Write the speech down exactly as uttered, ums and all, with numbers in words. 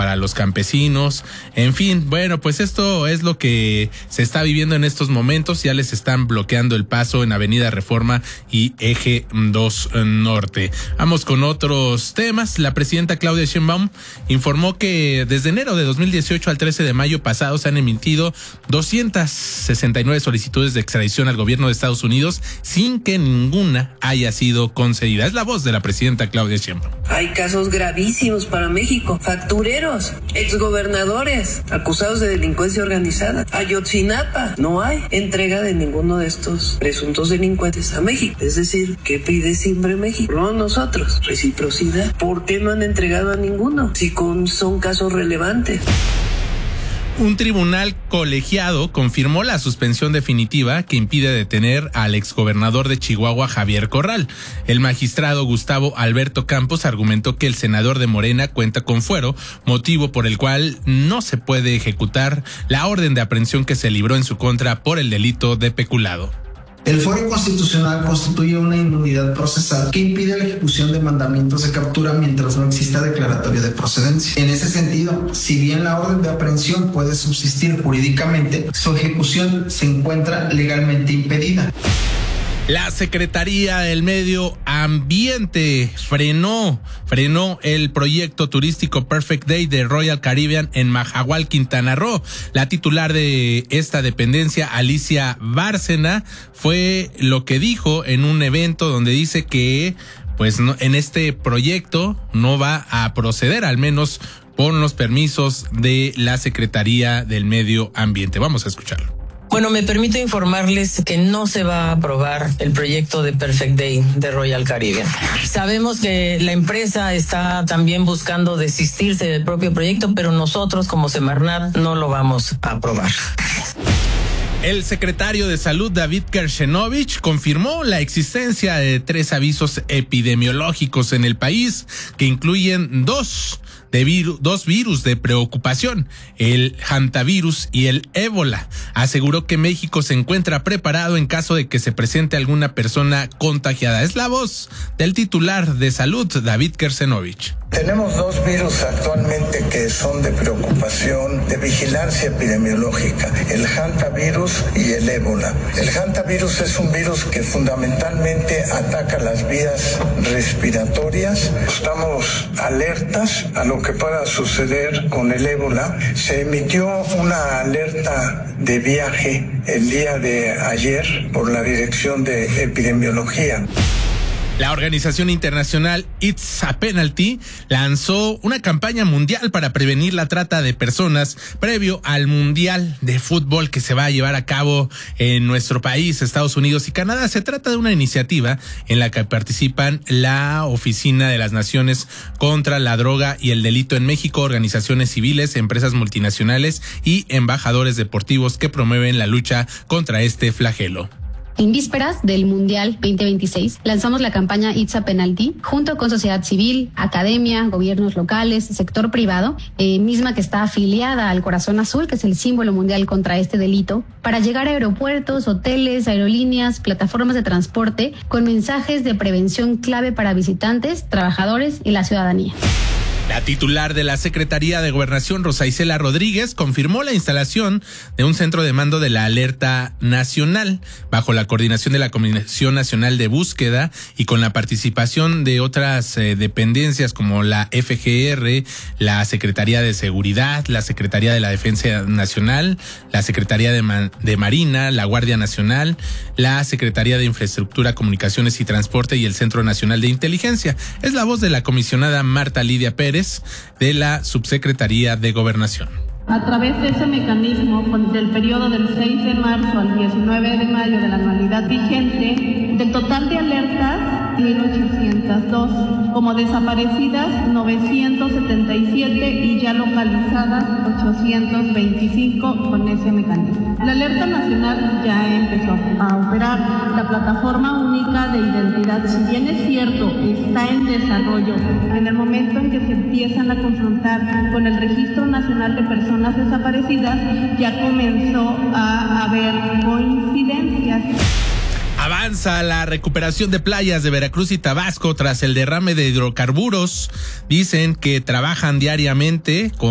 para los campesinos. En fin, bueno, pues esto es lo que se está viviendo en estos momentos. Ya les están bloqueando el paso en Avenida Reforma y Eje dos Norte. Vamos con otros temas. La presidenta Claudia Sheinbaum informó que desde enero de dos mil dieciocho al trece de mayo pasado se han emitido doscientas sesenta y nueve solicitudes de extradición al gobierno de Estados Unidos sin que ninguna haya sido concedida. Es la voz de la presidenta Claudia Sheinbaum. Hay casos gravísimos para México. Factureros, exgobernadores, acusados de delincuencia organizada. Ayotzinapa, no hay entrega de ninguno de estos presuntos delincuentes a México. Es decir, ¿qué pide siempre México? No nosotros. Reciprocidad. ¿Por qué no han entregado a ninguno? Si con, son casos relevantes. Un tribunal colegiado confirmó la suspensión definitiva que impide detener al exgobernador de Chihuahua, Javier Corral. El magistrado Gustavo Alberto Campos argumentó que el senador de Morena cuenta con fuero, motivo por el cual no se puede ejecutar la orden de aprehensión que se libró en su contra por el delito de peculado. El fuero constitucional constituye una inmunidad procesal que impide la ejecución de mandamientos de captura mientras no exista declaratoria de procedencia. En ese sentido, si bien la orden de aprehensión puede subsistir jurídicamente, su ejecución se encuentra legalmente impedida. La Secretaría del Medio Ambiente frenó, frenó el proyecto turístico Perfect Day de Royal Caribbean en Mahahual, Quintana Roo. La titular de esta dependencia, Alicia Bárcena, fue lo que dijo en un evento donde dice que pues no, en este proyecto no va a proceder, al menos con los permisos de la Secretaría del Medio Ambiente. Vamos a escucharlo. Bueno, me permito informarles que no se va a aprobar el proyecto de Perfect Day de Royal Caribbean. Sabemos que la empresa está también buscando desistirse del propio proyecto, pero nosotros como Semarnat no lo vamos a aprobar. El secretario de Salud, David Kershenovich, confirmó la existencia de tres avisos epidemiológicos en el país que incluyen dos de viru, dos virus de preocupación, el hantavirus y el ébola. Aseguró que México se encuentra preparado en caso de que se presente alguna persona contagiada. Es la voz del titular de Salud, David Kershenovich. Tenemos dos virus actualmente que son de preocupación, de vigilancia epidemiológica, el hantavirus y el ébola. El hantavirus es un virus que fundamentalmente ataca las vías respiratorias. Estamos alertas a lo que pueda suceder con el ébola. Se emitió una alerta de viaje el día de ayer por la Dirección de Epidemiología. La organización internacional It's a Penalty lanzó una campaña mundial para prevenir la trata de personas previo al Mundial de Fútbol que se va a llevar a cabo en nuestro país, Estados Unidos y Canadá. Se trata de una iniciativa en la que participan la Oficina de las Naciones contra la Droga y el Delito en México, organizaciones civiles, empresas multinacionales y embajadores deportivos que promueven la lucha contra este flagelo. En vísperas del Mundial veinte veintiséis, lanzamos la campaña It's a Penalty, junto con sociedad civil, academia, gobiernos locales, sector privado, eh, misma que está afiliada al Corazón Azul, que es el símbolo mundial contra este delito, para llegar a aeropuertos, hoteles, aerolíneas, plataformas de transporte, con mensajes de prevención clave para visitantes, trabajadores y la ciudadanía. La titular de la Secretaría de Gobernación, Rosa Isela Rodríguez, confirmó la instalación de un centro de mando de la alerta nacional bajo la coordinación de la Comisión Nacional de Búsqueda y con la participación de otras eh, dependencias como la F G R, la Secretaría de Seguridad, la Secretaría de la Defensa Nacional, la Secretaría de, Ma- de Marina, la Guardia Nacional, la Secretaría de Infraestructura, Comunicaciones y Transporte y el Centro Nacional de Inteligencia. Es la voz de la comisionada Marta Lidia Pérez de la Subsecretaría de Gobernación. A través de ese mecanismo, del periodo del seis de marzo al diecinueve de mayo de la anualidad vigente, del total de alertas, mil ochocientos dos, como desaparecidas, novecientos setenta y siete y ya localizadas, ochocientos veinticinco con ese mecanismo. La alerta nacional ya empezó a operar. La plataforma única de identidad, si bien es cierto, está en desarrollo, en el momento en que se empiezan a confrontar con el Registro Nacional de Personas desaparecidas, ya comenzó a haber coincidencias. Avanza la recuperación de playas de Veracruz y Tabasco tras el derrame de hidrocarburos. Dicen que trabajan diariamente con